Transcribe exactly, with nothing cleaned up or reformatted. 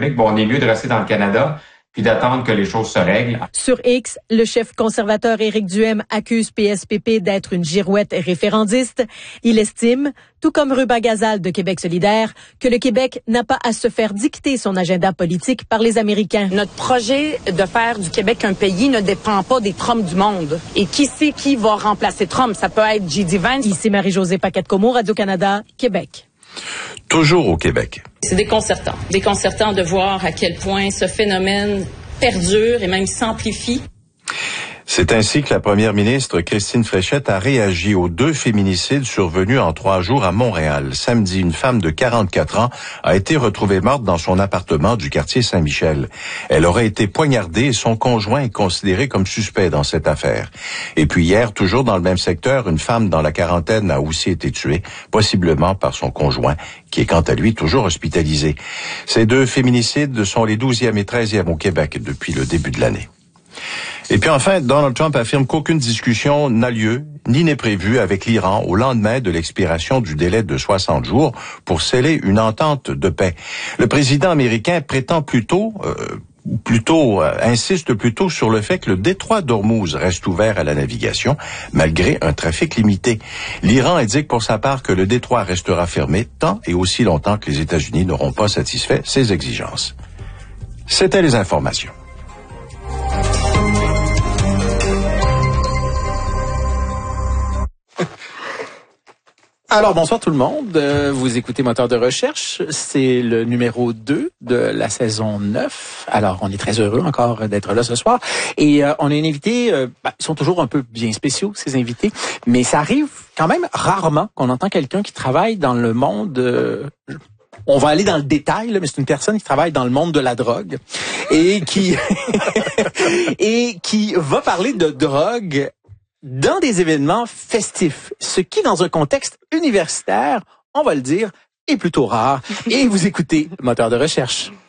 public, bon, on est mieux de rester dans le Canada puis d'attendre que les choses se règlent. Sur X, le chef conservateur Éric Duhem accuse P S P P d'être une girouette référendiste. Il estime, tout comme Ruben Gazal de Québec solidaire, que le Québec n'a pas à se faire dicter son agenda politique par les Américains. Notre projet de faire du Québec un pays ne dépend pas des Trump du monde. Et qui sait qui va remplacer Trump? Ça peut être J D Vance. Ici Marie-Josée Paquette-Comeau, Radio-Canada, Québec. Toujours au Québec. C'est déconcertant. Déconcertant de voir à quel point ce phénomène perdure et même s'amplifie. C'est ainsi que la première ministre Christine Fréchette a réagi aux deux féminicides survenus en trois jours à Montréal. Samedi, une femme de quarante-quatre ans a été retrouvée morte dans son appartement du quartier Saint-Michel. Elle aurait été poignardée et son conjoint est considéré comme suspect dans cette affaire. Et puis hier, toujours dans le même secteur, une femme dans la quarantaine a aussi été tuée, possiblement par son conjoint, qui est quant à lui toujours hospitalisé. Ces deux féminicides sont les douzième et treizième au Québec depuis le début de l'année. Et puis enfin, Donald Trump affirme qu'aucune discussion n'a lieu, ni n'est prévue avec l'Iran au lendemain de l'expiration du délai de soixante jours pour sceller une entente de paix. Le président américain prétend plutôt, euh, plutôt euh, insiste plutôt sur le fait que le détroit d'Ormuz reste ouvert à la navigation, malgré un trafic limité. L'Iran indique pour sa part que le détroit restera fermé tant et aussi longtemps que les États-Unis n'auront pas satisfait ses exigences. C'était les informations. Alors, bonsoir tout le monde. Euh, vous écoutez Moteur de recherche. C'est le numéro deux de la saison neuf. Alors, on est très heureux encore d'être là ce soir. Et euh, on a une invité, euh, bah, ils sont toujours un peu bien spéciaux, ces invités. Mais ça arrive quand même rarement qu'on entend quelqu'un qui travaille dans le monde... Euh, on va aller dans le détail, là, mais c'est une personne qui travaille dans le monde de la drogue et qui et qui va parler de drogue dans des événements festifs, ce qui, dans un contexte universitaire, on va le dire, est plutôt rare. Et vous écoutez Moteur de recherche.